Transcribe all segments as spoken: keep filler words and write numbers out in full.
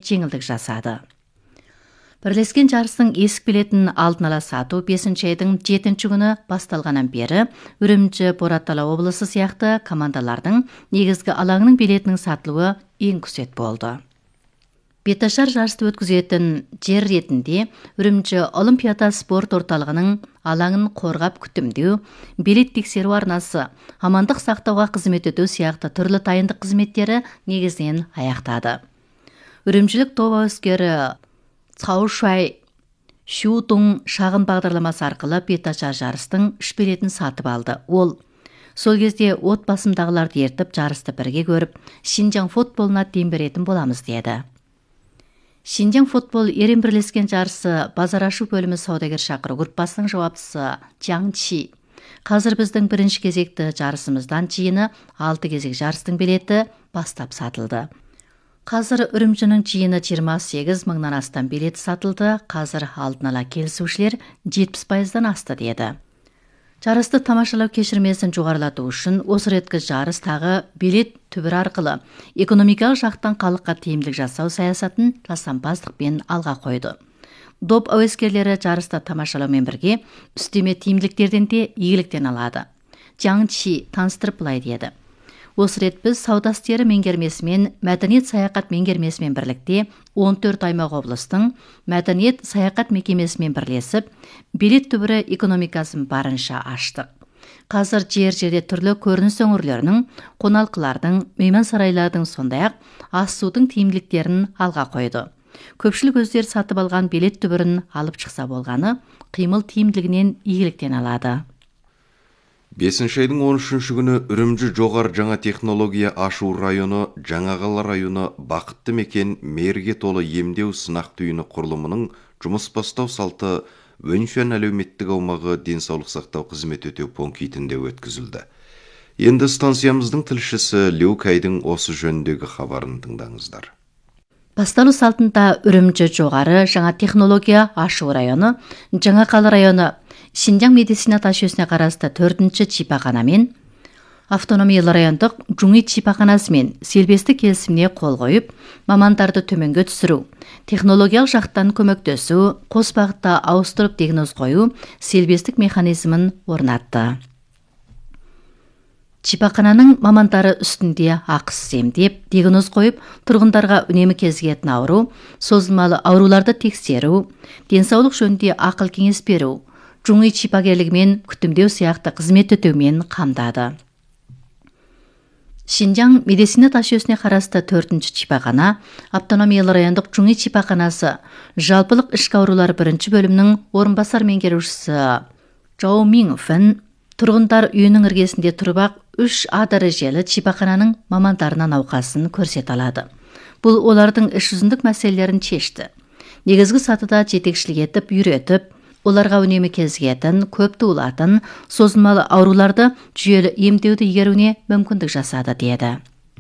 жеңілдік жасады. Бірлескен жарыстың есік билетін алдын ала сату бесінші айдың жетінші күні басталғаннан бері Үрімжі, Боратала облысы сияқты командалардың негізгі алаңының билетінің сатылуы ең күсет болды. Беташар жарысты өткізетін жер ретінде Үрімжі Олимпиада спорт орталығының алаңын қорғап күтімдеу, билет тексеру арнасы, амандық сақтауға қызмет ету сияқты түрлі дайындық қызметтері негізінен аяқтады. Үрімжілік топ әскері Цаушай Шудың шағын бағдарламасы арқылы беташар жарыстың үш билетін сатып алды. Ол сол кезде отбасымдағыларды ертіп жарысты бірге көріп, Шинжаң футболына дем беретін боламыз деді. Шинжаң футбол ерен бірлескен жарысы базар ашу бөлімі саудагер шақыру группасының жауаптысы Чаң Чи. Қазір біздің бірінші кезекті жарысымыздан жиыны алты кезек жарыстың билеті бастап сатылды. Қазір Үрімжінің жиыны жиырма сегіз мыңнан астам билет сатылды. Қазір алдын ала келісушілер жетпіс пайыздан асты деді. Жарысты тамашалау кешірмесін жоғарылату үшін осы реткі жарыс тағы билет түбір арқылы экономикалық жақтан халыққа тиімділік жасау саясатын жасампаздықпен алға қойды. Доп әуескерлері жарысты тамашалаумен бірге үстеме тиімділіктерден де игіліктен алады. Чаң Чи таныстырып былай деді. Осы рет біз сауда істері меңгермесімен мәдениет саяхат меңгермесімен бірлікте он төрт аймақ облыстың мәдениет саяхат мекемесімен бірлесіп, билет түбірі экономикасын барынша аштық. Қазір жер-жерде түрлі көрініс өңірлерінің, қоналқылардың, мейман сарайлардың сондай-ақ ас судың тиімділіктерін алға қойды. Көпшілік өздері сатып алған билет түбірін алып шықса болғаны, қимыл тиімділігінен игіліктен алады. бесінші айдың он үшінші күні Үрімжі жоғар жаңа технология ашу районы, Жаңақала районы бақытты мекен мерге толы емдеу сынақ түйіні құрылымының жұмыс бастау салты Вэньшуан әлеуметтік аумағы денсаулық сақтау қызмет өтеу пунктінде өткізілді. Енді станциямыздың тілшісі Лю Кайдың осы жөніндегі хабарын тыңдаңыздар. Басталу салтында Үрімжі жоғары жаңа технология ашу районы, Жаңақала районы, Шинжаң медицина ташүйесіне қарасты төртінші шипаханамен, автономиялы райондық Жуңи шипаханасымен селбестік келісіміне қол қойып, мамандарды төменге түсіру, технологиялық жақтан көмектесу, қос бағытта ауыстырып диагноз қою, селбестік механизмін орнатты. Шипахананың мамандары үстінде ақысыз емдеп, диагноз қойып, тұрғындарға үнемі кезігетін ауру, созылмалы ауруларды тексеру, денсаулық жөнінде ақыл кеңес беру, Жуңи шипагерлігімен күтімдеу сияқты қызмет өтеумен қамдады. Шинжаң медицина ташүйесіне қарасты төртінші шипахана, автономиялы райондық Жуңи шипаханасы, жалпылық ішкі аурулар бірінші бөлімнің орынбасар меңгерушісі Чжоу Мин Фэн, тұрғындар үйінің іргесінде тұрып-ақ үш А дәрежелі шипахананың мамандарына науқасын көрсете алады. Бұл олардың іс жүзіндік мәселелерін шешті. Негізгі сатыда жетекшілік етіп, үйретіп, оларға үнемі кезігетін, көп туылатын, созылмалы ауруларды жүйелі емдеуді игеруіне мүмкіндік жасады деді.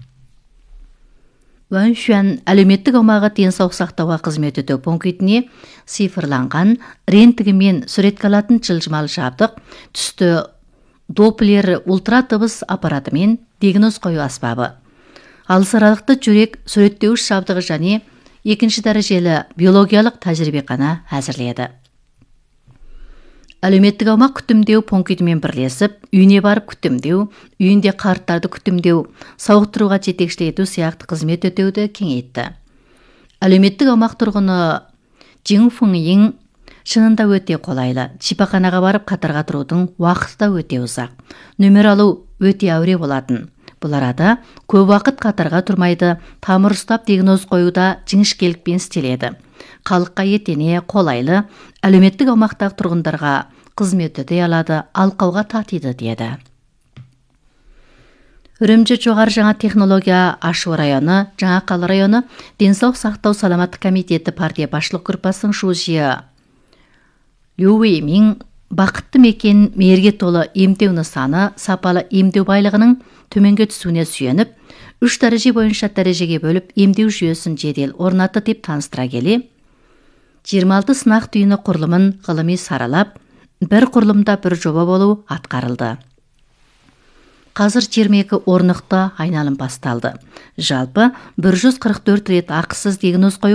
Вэньшуан әлеуметтік аумағы денсаулық сақтауға қызмет ету пунктіне цифрланған рентгенмен суретке алатын жылжымалы жабдық, түсті доплер ультра дыбыс аппаратымен диагноз қою аспабы, алыс аралықты жүрек суреттеуіш жабдығы және екінші дәрежелі биологиялық тәжірибехана әзірледі. Әлеуметтік аумақ күтімдеу пунктімен бірлесіп, үйіне барып күтімдеу, үйінде қарттарды күтімдеу, сауықтыруға жетекшілік ету сияқты қызмет өтеуді кеңейтті. Әлеуметтік аумақ тұрғыны Жин Фың Йин шынында өте қолайлы. Шипаханаға барып қатарға тұрудың уақыты да өте ұзақ. Нөмір алу өте әуре болатын. Бұл арада көп уақыт қатарға тұрмайды, тамыр ұстап диагноз қоюда жіңішкелікпен істеледі. Халыққа етене, қолайлы, әлеуметтік аумақтағы тұрғындарға қызмет өте алады, алқауға татиды деді. Үрімжі жоғары жаңа технология ашу районы, Жаңақала районы, денсаулық сақтау саламаттық комитеті партия басшылық группасының шужиы Лю Вэймин бақытты мекен мерге толы емдеу нысаны сапалы емдеу байлығының төменге түсуіне сүйеніп, үш дәреже бойынша дәрежеге бөліп емдеу жүйесін жедел орнатты деп таныстыра келе, жиырма алты сынақ түйіні құрылымын ғылыми саралап, бір құрылымда бір жоба болу атқарылды. Қазір жиырма екі орнықты айналым басталды. Жалпы бір жүз қырық төрт рет ақысыз диагноз қою